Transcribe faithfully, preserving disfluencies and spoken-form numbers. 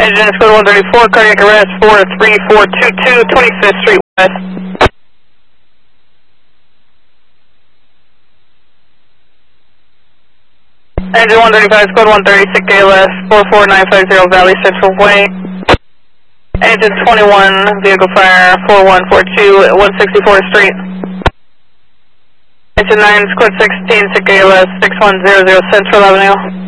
Engine is code one thirty-four, cardiac arrest four three four two two, twenty-fifth Street West. Engine one thirty-five, code one thirty-six, A L S four four nine five zero, Valley Central Way. Engine twenty-one, vehicle fire four one four two, one sixty-fourth Street. Engine nine, code sixteen, six A L S six one zero zero, Central Avenue.